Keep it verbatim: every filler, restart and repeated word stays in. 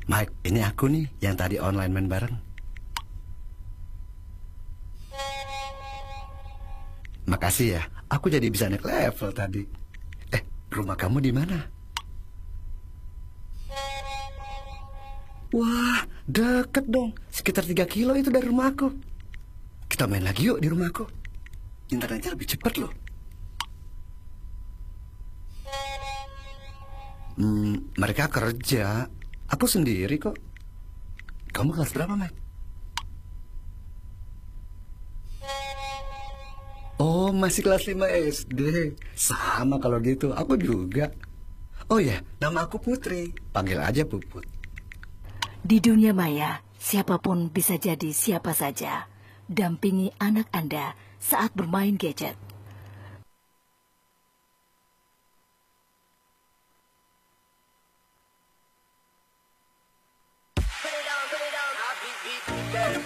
Mike, ini aku nih yang tadi online main bareng. Makasih ya, aku jadi bisa naik level tadi. Eh, rumah kamu di mana? Wah, deket dong. Sekitar tiga kilo itu dari rumahku. Kita main lagi yuk di rumahku. Internetnya lebih cepat loh. Hmm, mereka kerja. Aku sendiri kok. Kamu kelas berapa, Mike? Oh, masih kelas lima S D. Sama kalau gitu, aku juga. Oh ya, nama aku Putri. Panggil aja Puput. Di dunia maya, siapapun bisa jadi siapa saja. Dampingi anak Anda saat bermain gadget.